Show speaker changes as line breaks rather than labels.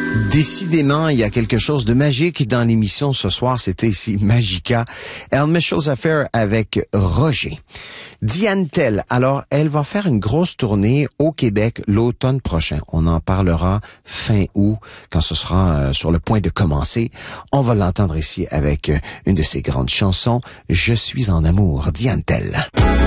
Décidément, il y a quelque chose de magique dans l'émission ce soir. C'était ici Magica. El Mitchell's Affair avec Roger. Diane Tell, alors, elle va faire une grosse tournée au Québec l'automne prochain. On en parlera fin août, quand ce sera sur le point de commencer. On va l'entendre ici avec une de ses grandes chansons, Je suis en amour, Diane Tell.